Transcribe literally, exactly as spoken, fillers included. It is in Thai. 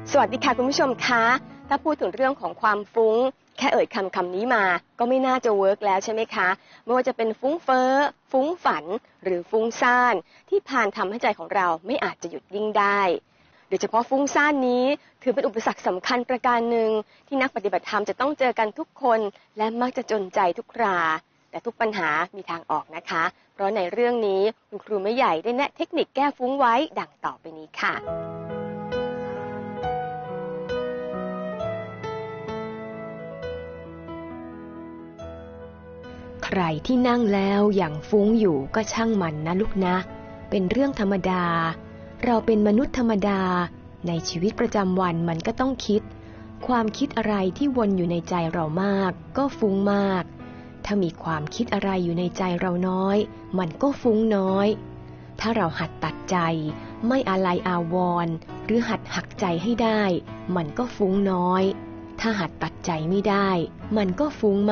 สวัสดีค่ะคุณผู้ชมคะถ้าพูดถึงเรื่องของความฟุ้งแค่เอ่ยคำคำนี้มาก็ไม่น่าจะเวิร์กแล้วใช่ไหมคะไม่ว่าจะเป็นฟุ้งเฟ้อฟุ้งฝันหรือฟุ้งซ่านที่พานทำให้ใจของเราไม่อาจจะหยุดนิ่งได้โดยเฉพาะฟุ้งซ่านนี้ถือเป็นอุปสรรคสำคัญประการหนึ่งที่นักปฏิบัติธรรมจะต้องเจอกันทุกคนและมักจะจนใจทุกคราแต่ทุกปัญหามีทางออกนะคะเพราะในเรื่องนี้คุณครูไม่ใหญ่ได้แนะเทคนิคแก้ฟุ้งไว้ดังต่อไปนี้ค่ะใครที่นั่งแล้วอย่างฟุ้งอยู่ก็ช่างมันนะลูกนะเป็นเรื่องธรรมดาเราเป็นมนุษย์ธรรมดาในชีวิตประจำวันมันก็ต้องคิดความคิดอะไรที่วนอยู่ในใจเรามากก็ฟุ้งมากถ้ามีความคิดอะไรอยู่ในใจเราน้อยมันก็ฟุ้งน้อยถ้าเราหัดตัดใจไม่อาลัยอาวรณ์หรือหัดหักใจให้ได้มันก็ฟุ้งน้อยถ้าหัดตัดใจไม่ได้มันก็ฟุ้ง